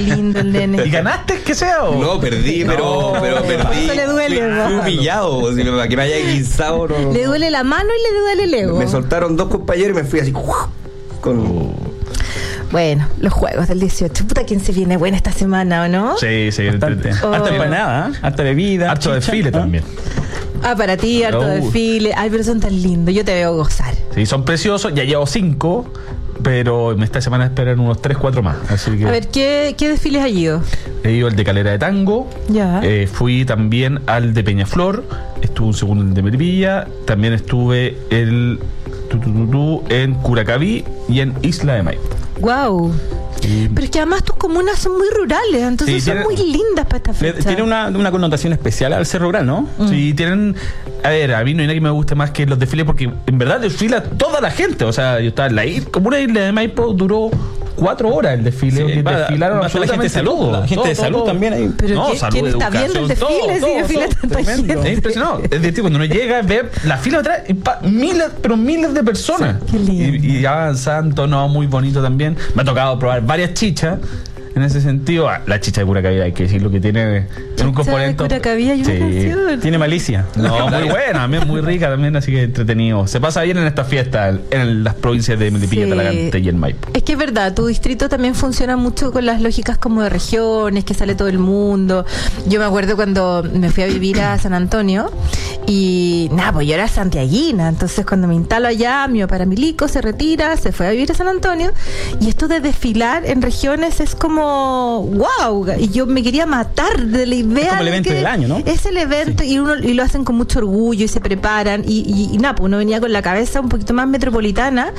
lindo el nene. ¿Y ganaste, que sea? ¿O? No, perdí, pero perdí. Eso le duele, Fui humillado. Si para que me haya guinzado. No. Le duele la mano y le duele el ego. Me soltaron 2 compañeros y me fui así. Con... Bueno, los juegos del 18. Puta, ¿quién se viene buena esta semana, o no? Sí, harta empanada, harta bebida. Harto desfile también. Para ti, harto desfile. Ay, pero son tan lindos. Yo te veo gozar. Sí, son preciosos. Ya llevo 5, pero esta semana esperan unos 3, 4 más. Así que... A ver, ¿qué desfiles has ido? He ido al de Calera de Tango. Ya. Fui también al de Peñaflor. Estuve un segundo en el de Melipilla. También estuve en Curacaví y en Isla de Maipo. Wow. Pero es que además tus comunas son muy rurales, entonces son muy lindas para esta fecha. Tiene una connotación especial al ser rural, ¿no? Sí, tienen... A ver, a mí no hay nada que me guste más que los desfiles, porque en verdad desfila toda la gente. O sea, yo estaba en la comuna de Isla de Maipo, duró 4 horas el desfile. Desfilaron la gente de salud. La gente de salud también ahí. Pero ¿quién está viendo el desfile? Si desfila tanta gente. Es impresionante. Es decir, cuando uno llega a ver la fila atrás, miles de personas. Sí, qué lindo. Y avanzando, muy bonito también. Me ha tocado probar varias chichas. En ese sentido, la chicha de Curacaví, hay que decir lo que tiene un componente. De Curacaví hay una canción. Tiene malicia. No, muy buena, también muy rica, también, así que entretenido. Se pasa bien en esta fiesta, en las provincias de Melipilla, Talagante y en Maipo. Es que es verdad, tu distrito también funciona mucho con las lógicas como de regiones, que sale todo el mundo. Yo me acuerdo cuando me fui a vivir a San Antonio y pues yo era santiaguina, entonces cuando me instalo allá, mi papá era milico, se retira, se fue a vivir a San Antonio, y esto de desfilar en regiones es como wow, y yo me quería matar de la idea. Es como el evento del año, ¿no? Es el evento, sí. y lo hacen con mucho orgullo y se preparan y uno venía con la cabeza un poquito más metropolitana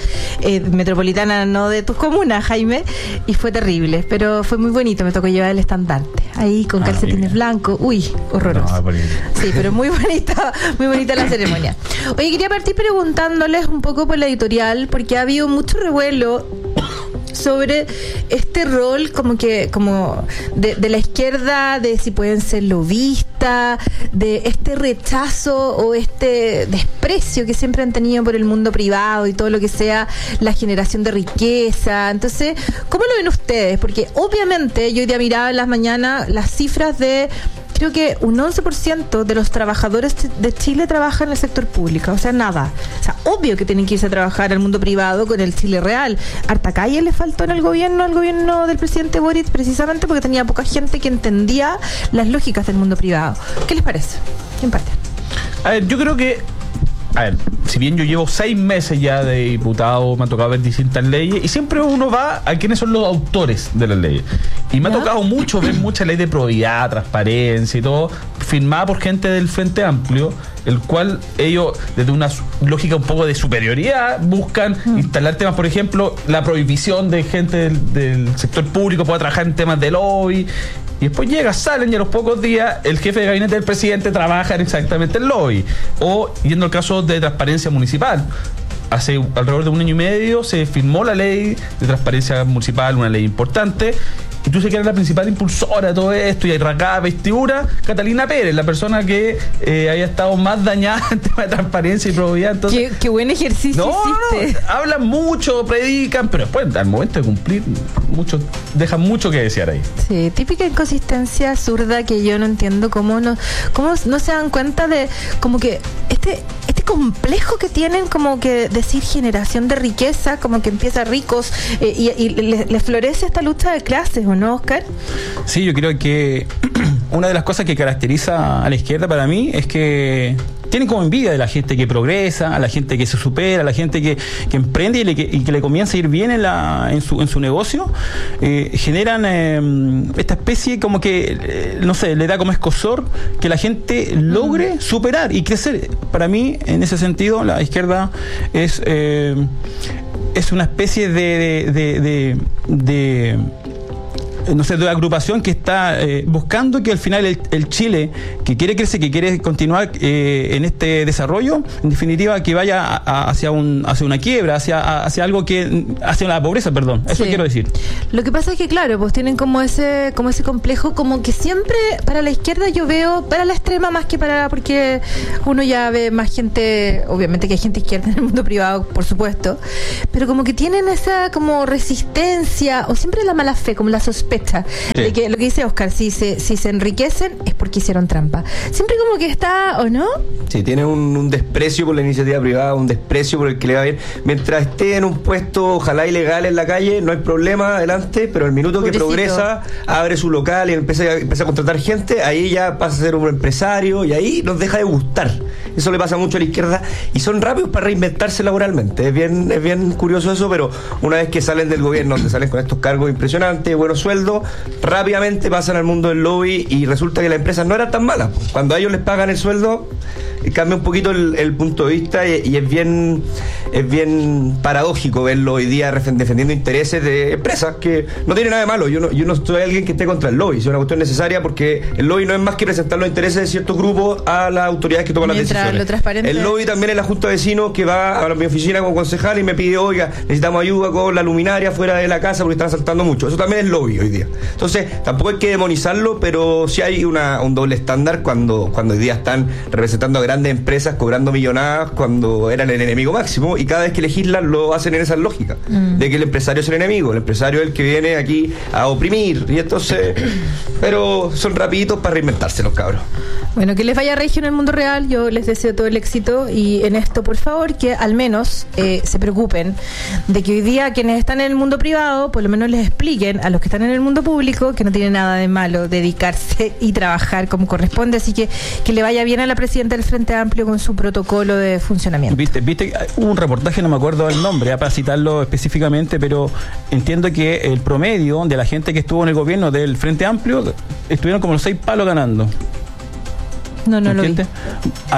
no de tus comunas, Jaime, y fue terrible, pero fue muy bonito. Me tocó llevar el estandarte ahí con calcetines blancos, horroroso. Sí, pero muy bonita la ceremonia. Oye, quería partir preguntándoles un poco por la editorial, porque ha habido mucho revuelo sobre este rol como de la izquierda, de si pueden ser lobistas, de este rechazo o este desprecio que siempre han tenido por el mundo privado y todo lo que sea la generación de riqueza. Entonces, ¿cómo lo ven ustedes? Porque obviamente yo hoy día miraba en las mañanas las cifras de... Creo que un 11% de los trabajadores de Chile trabajan en el sector público, o sea, nada. O sea, obvio que tienen que irse a trabajar al mundo privado con el Chile real. Harta calle le faltó en al gobierno del presidente Boric, precisamente porque tenía poca gente que entendía las lógicas del mundo privado. ¿Qué les parece? ¿Quién parte? A ver, yo creo que... si bien yo llevo 6 meses ya de diputado, me ha tocado ver distintas leyes y siempre uno va a quiénes son los autores de las leyes. Y me ha tocado mucho ver mucha ley de probidad, transparencia y todo, firmada por gente del Frente Amplio, el cual ellos, desde una lógica un poco de superioridad, buscan instalar temas, por ejemplo, la prohibición de gente del sector público pueda trabajar en temas de lobby. Y después salen y a los pocos días el jefe de gabinete del presidente trabaja en exactamente el lobby. O, yendo al caso de transparencia municipal, hace alrededor de 1 año y medio se firmó la ley de transparencia municipal, una ley importante, y tú sé que era la principal impulsora de todo esto, y hay rasgada vestidura, Catalina Pérez, la persona que había estado más dañada en tema de transparencia y probidad. Entonces, qué buen ejercicio hiciste. No, hablan mucho, predican, pero después, al momento de cumplir, dejan mucho que desear ahí. Sí, típica inconsistencia zurda que yo no entiendo cómo no se dan cuenta de como que este complejo que tienen, como que decir generación de riqueza, como que empieza ricos y les florece esta lucha de clases, ¿o no, Oscar? Sí, yo creo que una de las cosas que caracteriza a la izquierda para mí es que tienen como envidia de la gente que progresa, a la gente que se supera, a la gente que emprende y que le comienza a ir bien en su negocio. Generan esta especie como que, no sé, le da como escozor que la gente logre superar y crecer. Para mí, en ese sentido, la izquierda es una especie de agrupación que está buscando que al final el Chile que quiere crecer, que quiere continuar en este desarrollo, en definitiva que vaya hacia una quiebra, hacia algo hacia la pobreza, perdón. Eso quiero decir. Lo que pasa es que claro, pues tienen como ese complejo, como que siempre para la izquierda yo veo, para la extrema más que porque uno ya ve más gente, obviamente que hay gente izquierda en el mundo privado, por supuesto, pero como que tienen esa como resistencia o siempre la mala fe, como la sospecha sospecha de que lo que dice Oscar, si se enriquecen es porque hicieron trampa. Siempre como que está, ¿o no? Sí, tiene un desprecio por la iniciativa privada, un desprecio por el que le va bien. Mientras esté en un puesto, ojalá ilegal en la calle, no hay problema, adelante, pero el minuto que progresa, abre su local y empieza a contratar gente, ahí ya pasa a ser un empresario y ahí nos deja de gustar. Eso le pasa mucho a la izquierda y son rápidos para reinventarse laboralmente. Es bien curioso eso, pero una vez que salen del gobierno, donde salen con estos cargos impresionantes, buenos sueldos, rápidamente pasan al mundo del lobby y resulta que las empresas no eran tan malas. Cuando a ellos les pagan el sueldo, cambia un poquito el punto de vista y es bien paradójico verlo hoy día defendiendo intereses de empresas que no tiene nada de malo. Yo no soy alguien que esté contra el lobby, es una cuestión necesaria porque el lobby no es más que presentar los intereses de ciertos grupos a las autoridades que toman las decisiones. El lobby también es la junta de vecinos que va a mi oficina como concejal y me pide, oiga, necesitamos ayuda con la luminaria fuera de la casa porque están asaltando mucho. Eso también es lobby hoy día. Entonces, tampoco hay que demonizarlo, pero sí hay un doble estándar cuando hoy día están representando a grandes empresas cobrando millonadas cuando eran el enemigo máximo y cada vez que legislan lo hacen en esa lógica de que el empresario es el enemigo, el empresario es el que viene aquí a oprimir y entonces, pero son rapiditos para reinventarse los cabros. Bueno, que les vaya regio en el mundo real, yo les deseo todo el éxito y en esto, por favor, que al menos se preocupen de que hoy día quienes están en el mundo privado, por lo menos les expliquen a los que están en el mundo público que no tiene nada de malo dedicarse y trabajar como corresponde, así que le vaya bien a la presidenta del Frente Amplio con su protocolo de funcionamiento. Viste, hubo un reportaje, no me acuerdo el nombre, para citarlo específicamente, pero entiendo que el promedio de la gente que estuvo en el gobierno del Frente Amplio estuvieron como los 6 palos ganando. No lo vi. A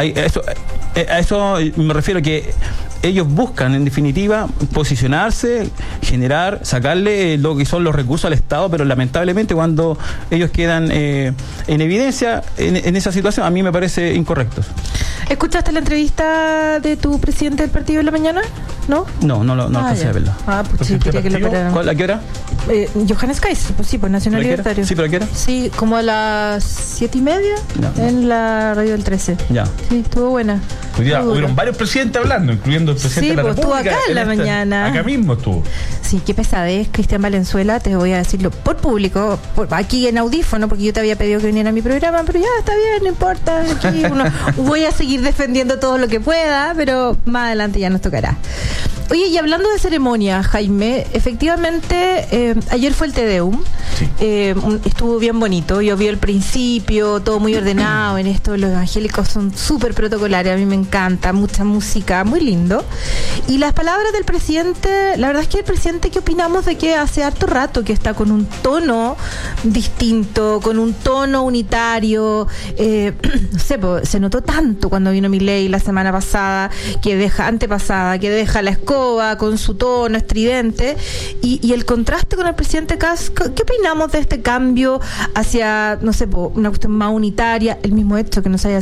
eso me refiero, que ellos buscan, en definitiva, posicionarse, sacarle lo que son los recursos al Estado, pero lamentablemente cuando ellos quedan en evidencia en esa situación, a mí me parece incorrecto. ¿Escuchaste la entrevista de tu presidente del partido en la mañana? ¿No? No alcancé a verla. Pues sí, quería que lo pararan. ¿A qué hora? Johannes Kaiser, pues sí, pues Nacional Libertario. Sí, pero ¿a qué hora? Sí, como a las 7:30 en la radio del 13. Ya. Sí, estuvo buena. Hoy día hubieron varios presidentes hablando, incluyendo el presidente de la República. Sí, pues estuvo acá en la mañana. Acá mismo estuvo. Sí, qué pesadez, Cristian Valenzuela, te voy a decirlo por público, aquí en audífono, porque yo te había pedido que viniera a mi programa, pero ya está bien, no importa. Aquí voy a seguir defendiendo todo lo que pueda, pero más adelante ya nos tocará. Oye, y hablando de ceremonia, Jaime, efectivamente, ayer fue el Te Deum. Sí. Estuvo bien bonito. Yo vi el principio, todo muy ordenado en esto. Los evangélicos son súper protocolares. A mí me encanta, mucha música, muy lindo. Y las palabras del presidente, la verdad es que el presidente, ¿qué opinamos de que hace harto rato que está con un tono distinto, con un tono unitario? No sé, se notó tanto cuando vino Milei la semana pasada, antepasada, que deja la escoba con su tono estridente y el contraste con el presidente Kast. ¿Qué opinamos de este cambio hacia, no sé, una cuestión más unitaria? El mismo hecho que no se haya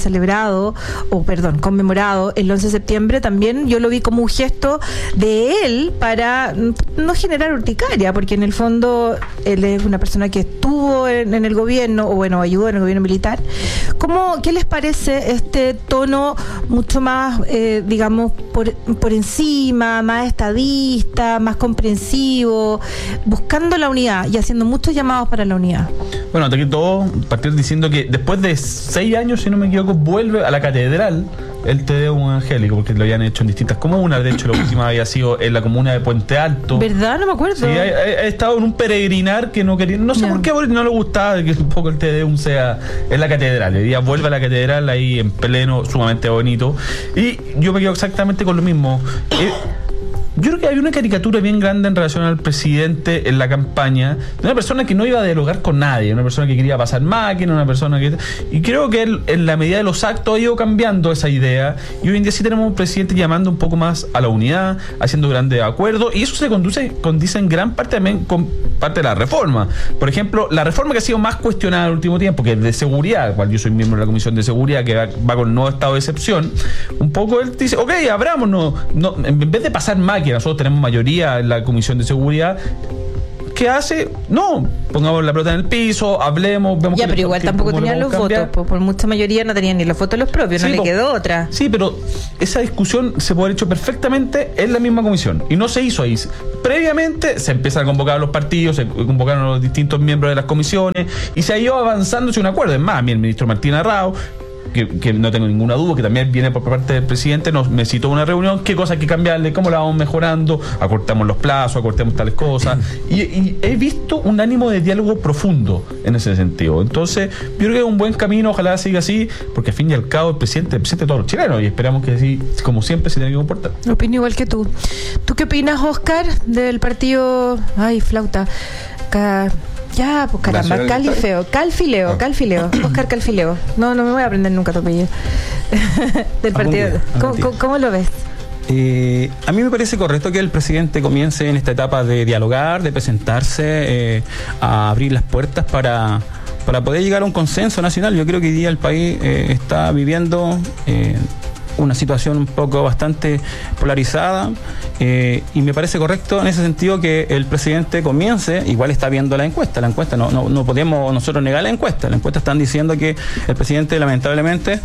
conmemorado el 11 de septiembre, también yo lo vi como un gesto de él para no generar urticaria, porque en el fondo él es una persona que estuvo en el gobierno, o bueno, ayudó en el gobierno militar. ¿Qué les parece este tono mucho más, digamos, por encima, más estadista, más comprensivo, buscando la unidad y haciendo muchos llamados para la unidad? Bueno, ante todo, partir diciendo que después de 6 años, si no me equivoco, vuelve a la catedral el Te Deum evangélico, porque lo habían hecho en distintas comunas. De hecho, la última había sido en la comuna de Puente Alto. ¿Verdad? No me acuerdo. Sí, he estado en un peregrinar que no quería, no sé por qué no le gustaba que un poco el Te Deum sea en la catedral. El día vuelve a la catedral ahí en pleno, sumamente bonito. Y yo me quedo exactamente con lo mismo. Yo creo que había una caricatura bien grande en relación al presidente en la campaña, de una persona que no iba a dialogar con nadie, una persona que quería pasar máquina, una persona que... Y creo que él, en la medida de los actos, ha ido cambiando esa idea, y hoy en día sí tenemos un presidente llamando un poco más a la unidad, haciendo grandes acuerdos, y eso se condice en gran parte también con parte de la reforma. Por ejemplo, la reforma que ha sido más cuestionada en el último tiempo, que es de seguridad, cual yo soy miembro de la Comisión de Seguridad, que va con el nuevo estado de excepción, un poco él dice, ok, abrámonos, en vez de pasar máquina, nosotros tenemos mayoría en la Comisión de Seguridad, ¿qué hace? No, pongamos la pelota en el piso, hablemos, vemos. Ya, pero igual tampoco tenían los votos, por mucha mayoría no tenían ni los votos los propios, sí, no le quedó otra. Sí, pero esa discusión se puede haber hecho perfectamente en la misma comisión y no se hizo ahí. Previamente se empiezan a convocar a los partidos, se convocaron a los distintos miembros de las comisiones y se ha ido avanzando hacia un acuerdo. Es más, el ministro Martín Arrao, que no tengo ninguna duda, que también viene por parte del presidente, me citó una reunión, qué cosas hay que cambiarle, cómo la vamos mejorando, acortamos los plazos, acortamos tales cosas, y he visto un ánimo de diálogo profundo en ese sentido. Entonces, yo creo que es un buen camino, ojalá siga así, porque al fin y al cabo el presidente de todos los chilenos, y esperamos que así, como siempre, se tenga que comportar. Opino igual que tú. ¿Tú qué opinas, Oscar, Partido... Ay, flauta... Ya, pues caramba, Calfileo, Oscar Calfileo. No me voy a aprender nunca tu apellido. Del partido. ¿Cómo lo ves? A mí me parece correcto que el presidente comience en esta etapa de dialogar, de presentarse, a abrir las puertas para poder llegar a un consenso nacional. Yo creo que hoy día el país está viviendo una situación un poco bastante polarizada, y me parece correcto en ese sentido que el presidente comience. Igual está viendo la encuesta no podemos nosotros negar la encuesta están diciendo que el presidente lamentablemente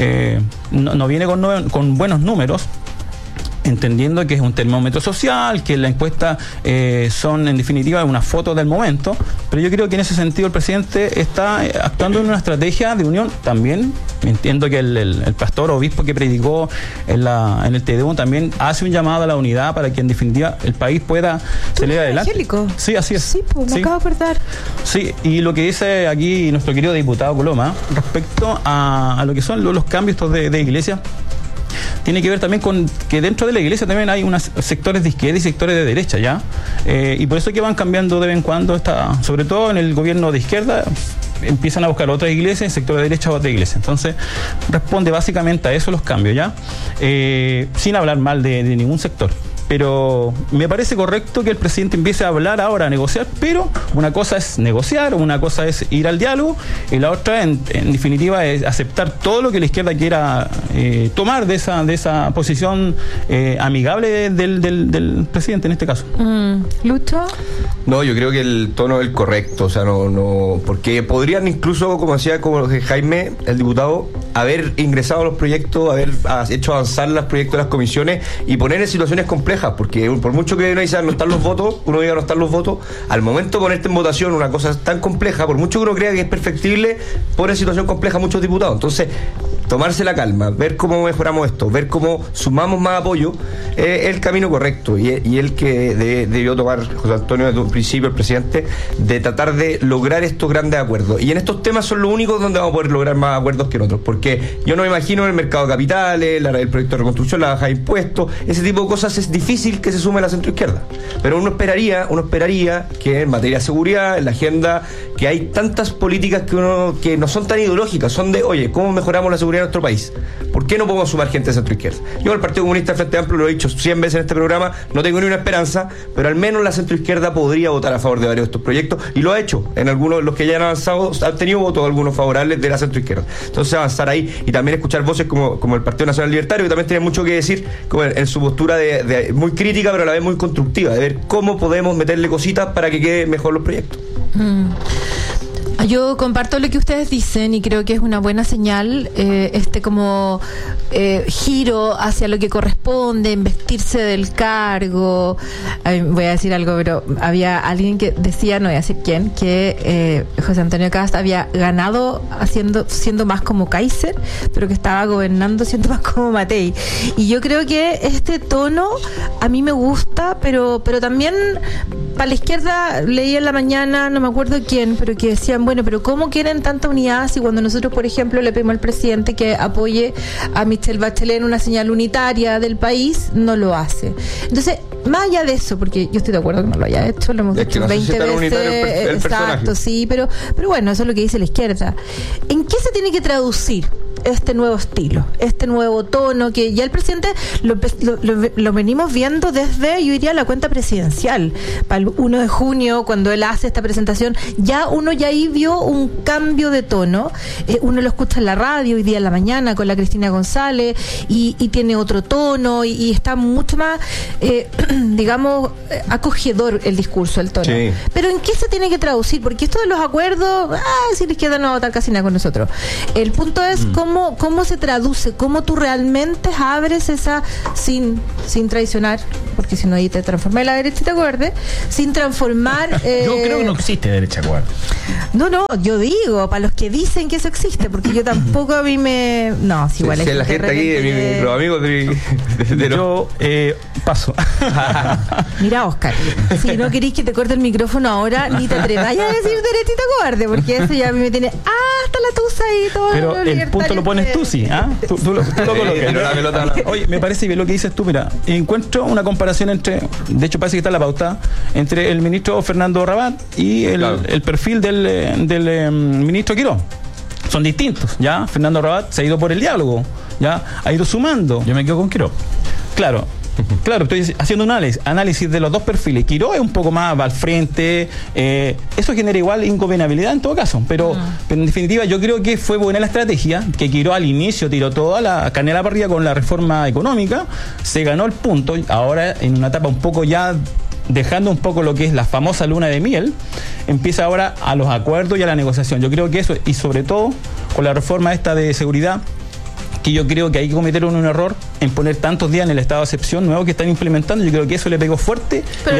no viene con buenos números, entendiendo que es un termómetro social, que la encuesta son en definitiva una foto del momento, pero yo creo que en ese sentido el presidente está actuando en una estrategia de unión también. Entiendo que el pastor obispo que predicó en el Te Deum también hace un llamado a la unidad para que en definitiva el país pueda salir adelante. Evangélico. Sí, así es. Sí, pues me acabo de acordar. Sí, y lo que dice aquí nuestro querido diputado Coloma respecto a lo que son los cambios estos de iglesia, tiene que ver también con que dentro de la iglesia también hay unos sectores de izquierda y sectores de derecha, ¿ya? Y por eso es que van cambiando de vez en cuando, sobre todo en el gobierno de izquierda, empiezan a buscar otras iglesias, en sector de derecha otra iglesia. Entonces, responde básicamente a eso los cambios, ¿ya? Sin hablar mal de ningún sector. Pero me parece correcto que el presidente empiece a hablar ahora, a negociar, pero una cosa es negociar, una cosa es ir al diálogo, y la otra, en definitiva, es aceptar todo lo que la izquierda quiera tomar de esa posición amigable del presidente en este caso. ¿Lucho? No, yo creo que el tono es el correcto, o sea, no, porque podrían incluso, como decía Jaime, el diputado, haber ingresado a los proyectos, haber hecho avanzar los proyectos de las comisiones y poner en situaciones complejas, porque por mucho que uno diga no están los votos, al momento de ponerte en votación una cosa tan compleja, por mucho que uno crea que es perfectible, pone en situación compleja a muchos diputados. Entonces, tomarse la calma, ver cómo mejoramos esto, ver cómo sumamos más apoyo, es el camino correcto, y el que debió tomar José Antonio desde un principio, el presidente, de tratar de lograr estos grandes acuerdos. Y en estos temas son los únicos donde vamos a poder lograr más acuerdos que en otros, porque yo no me imagino en el mercado de capitales, el proyecto de reconstrucción, la baja de impuestos, ese tipo de cosas es difícil que se sume a la centroizquierda. Pero uno esperaría que en materia de seguridad, en la agenda, que hay tantas políticas que no son tan ideológicas, son de, oye, ¿cómo mejoramos la seguridad en nuestro país? ¿Por qué no podemos sumar gente de centroizquierda? Yo al Partido Comunista del Frente Amplio, lo he dicho 100 veces en este programa, no tengo ni una esperanza, pero al menos la centroizquierda podría votar a favor de varios de estos proyectos, y lo ha hecho. En algunos de los que ya han avanzado, han tenido votos algunos favorables de la centroizquierda. Entonces, avanzar ahí y también escuchar voces como el Partido Nacional Libertario, que también tiene mucho que decir como en su postura de muy crítica, pero a la vez muy constructiva, de ver cómo podemos meterle cositas para que queden mejor los proyectos. Yo comparto lo que ustedes dicen y creo que es una buena señal como giro hacia lo que corresponde, investirse del cargo. Voy a decir algo, pero había alguien que decía, no voy a decir quién, que José Antonio Cast había ganado siendo más como Kaiser, pero que estaba gobernando siendo más como Matei. Y yo creo que este tono a mí me gusta, pero también para la izquierda leí en la mañana, no me acuerdo quién, pero que decían, bueno, pero ¿cómo quieren tanta unidad si cuando nosotros, por ejemplo, le pedimos al presidente que apoye a Michelle Bachelet en una señal unitaria del país, no lo hace? Entonces, más allá de eso, porque yo estoy de acuerdo que no lo haya hecho, lo hemos dicho 20 veces, exacto, sí, pero bueno, eso es lo que dice la izquierda. ¿En qué se tiene que traducir este nuevo estilo, este nuevo tono, que ya el presidente lo venimos viendo desde, yo diría, la cuenta presidencial. Para el 1 de junio, cuando él hace esta presentación, uno ahí vio un cambio de tono. Uno lo escucha en la radio hoy día en la mañana con la Cristina González y tiene otro tono y está mucho más, digamos, acogedor el discurso, el tono. Sí. Pero ¿en qué se tiene que traducir? Porque esto de los acuerdos, si la izquierda no va a votar casi nada con nosotros. El punto es cómo se traduce, cómo tú realmente abres esa, sin traicionar, porque si no ahí te transforma en la derecha y te acuerdes, sin transformar... Yo creo que no existe derecha cobarde. No, yo digo, para los que dicen que eso existe, porque yo tampoco a mí me... No, si igual Sí, la gente aquí, los amigos Yo paso. Mira, Oscar, si no queréis que te corte el micrófono ahora, ni te atrevayas a decir derechita cobarde, porque eso ya a mí me tiene hasta la tusa y todo. Pero el punto lo pones tú, sí. Tú lo colocas. Oye, me parece bien lo que dices tú. Mira, encuentro una comparación entre, de hecho parece que está en la pauta, entre el ministro Fernando Rabat y el perfil del ministro Quirós. Son distintos, ¿ya? Fernando Rabat se ha ido por el diálogo, ¿ya? Ha ido sumando. Yo me quedo con Quirós. Claro, estoy haciendo un análisis de los dos perfiles. Quirós es un poco más al frente, eso genera igual ingobernabilidad en todo caso, pero en definitiva yo creo que fue buena la estrategia, que Quirós al inicio tiró toda la carne a la parrilla con la reforma económica, se ganó el punto, ahora en una etapa un poco ya dejando un poco lo que es la famosa luna de miel, empieza ahora a los acuerdos y a la negociación. Yo creo que eso, y sobre todo con la reforma esta de seguridad, que yo creo que hay que cometer un error en poner tantos días en el estado de excepción nuevo que están implementando. Yo creo que eso le pegó fuerte. Pero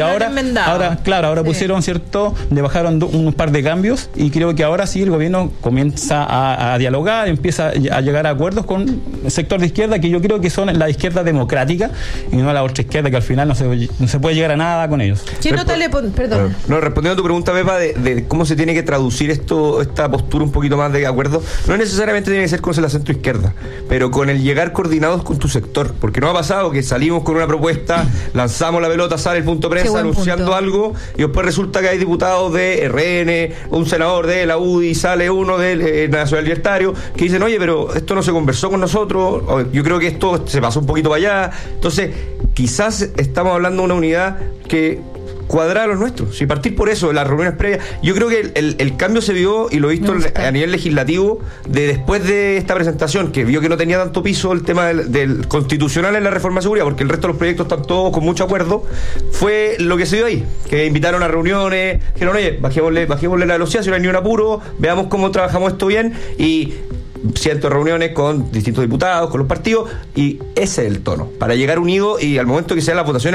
y no ahora pusieron, ¿cierto? Le bajaron un par de cambios y creo que ahora sí el gobierno comienza a dialogar, empieza a llegar a acuerdos con el sector de izquierda, que yo creo que son la izquierda democrática y no la otra izquierda, que al final no se puede llegar a nada con ellos. ¿Qué nota le pon? Perdón. No, respondiendo a tu pregunta, Pepa, de cómo se tiene que traducir esta postura un poquito más de acuerdo, no necesariamente tiene que ser con la centro izquierda, pero con el llegar coordinados con tu sector, porque no ha pasado que salimos con una propuesta, lanzamos la pelota, sale el punto prensa anunciando algo y después resulta que hay diputados de RN, un senador de la UDI, sale uno del Nacional Libertario que dicen, oye, pero esto no se conversó con nosotros, yo creo que esto se pasó un poquito para allá. Entonces quizás estamos hablando de una unidad que cuadrar a los nuestros. Si partir por eso, las reuniones previas, yo creo que el cambio se vio y lo he visto a nivel legislativo después de esta presentación, que vio que no tenía tanto piso el tema del constitucional en la reforma de seguridad, porque el resto de los proyectos están todos con mucho acuerdo. Fue lo que se dio ahí, que invitaron a reuniones, dijeron, oye, bajémosle la velocidad, si no hay ni un apuro, veamos cómo trabajamos esto bien, y cientos de reuniones con distintos diputados, con los partidos, y ese es el tono, para llegar unidos y al momento que sea la votación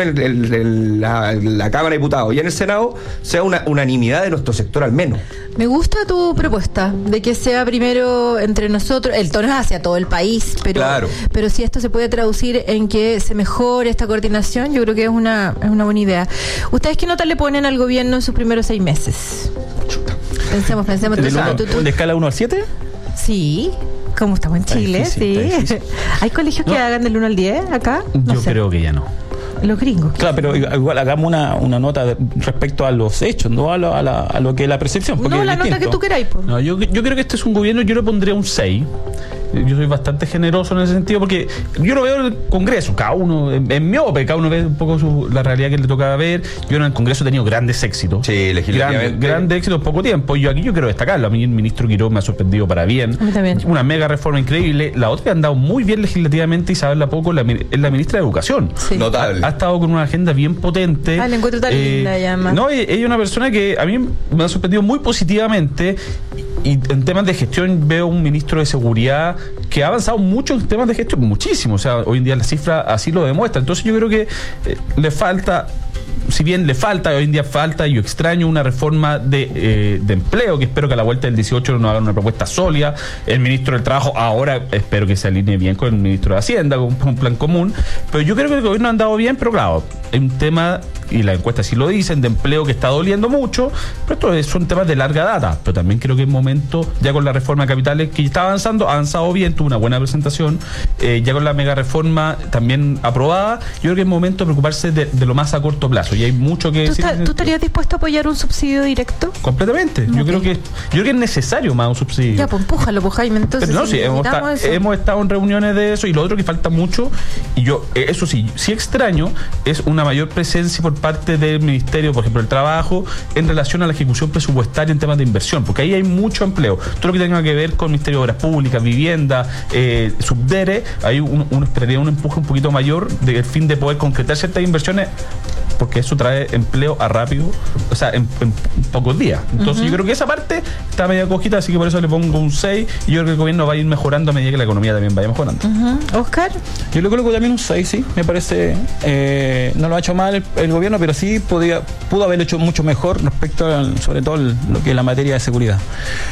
en la Cámara de Diputados y en el Senado, sea una unanimidad de nuestro sector al menos. Me gusta tu propuesta de que sea primero entre nosotros, el tono es hacia todo el país, pero, claro, pero si esto se puede traducir en que se mejore esta coordinación, yo creo que es una buena idea. ¿Ustedes qué nota le ponen al gobierno en sus primeros 6 meses? Pensemos. ¿De escala 1 al 7? Sí, como estamos en Chile, sí. ¿Hay colegios que hagan del 1 al 10 acá? No Yo sé. creo que ya no. Los gringos. Claro, pero igual hagamos una nota respecto a los hechos, no a lo que es la percepción. No, la nota que tú queráis. No, yo creo que este es un gobierno, yo le pondría un 6. Yo soy bastante generoso en ese sentido, porque yo lo veo en el Congreso, cada uno es miope, cada uno ve un poco la realidad que le toca ver. Yo en el Congreso he tenido grandes éxitos. Sí, legislativamente. Grandes éxitos en poco tiempo. Yo quiero destacarlo. A mí el ministro Quirós me ha sorprendido para bien. A mí también. Una mega reforma increíble. La otra que ha andado muy bien legislativamente, Isabel Lapoco, es la ministra de Educación. Sí. Notable. Ha estado con una agenda bien potente. La encuentro tan linda, ella más. No, ella es una persona que a mí me ha sorprendido muy positivamente. Y en temas de gestión veo un ministro de seguridad que ha avanzado mucho en temas de gestión, muchísimo. O sea, hoy en día la cifra así lo demuestra. Entonces yo creo que le falta, si bien le falta, hoy en día falta, yo extraño una reforma de empleo, que espero que a la vuelta del 18 nos hagan una propuesta sólida. El ministro del Trabajo ahora espero que se alinee bien con el ministro de Hacienda, con un plan común. Pero yo creo que el gobierno ha andado bien, pero claro, es un tema y las encuestas sí lo dicen, de empleo que está doliendo mucho, pero estos son temas de larga data. Pero también creo que es momento, ya con la reforma de capitales que está avanzando, ha avanzado bien, tuvo una buena presentación, ya con la mega reforma también aprobada, yo creo que es momento de preocuparse de lo más a corto plazo, y hay mucho que decir. ¿Tú estarías dispuesto a apoyar un subsidio directo? Completamente. Okay. Yo creo que es necesario más un subsidio. Ya, pues empújalo, pues Jaime. Entonces, pero no, sí, hemos estado en reuniones de eso, y lo otro que falta mucho, y yo, eso sí extraño, es una mayor presencia por parte del Ministerio, por ejemplo, del Trabajo, en relación a la ejecución presupuestaria en temas de inversión, porque ahí hay mucho empleo. Todo lo que tenga que ver con el Ministerio de Obras Públicas, Vivienda, Subdere, hay uno esperaría un empuje un poquito mayor del fin de poder concretar ciertas inversiones, porque eso trae empleo a rápido, o sea, en pocos días. Entonces yo creo que esa parte está media cojita, así que por eso le pongo un 6, y yo creo que el gobierno va a ir mejorando a medida que la economía también vaya mejorando. Oscar. Yo le coloco también un 6, sí, me parece, no lo ha hecho mal el gobierno, pero sí pudo haberlo hecho mucho mejor respecto sobre todo lo que es la materia de seguridad.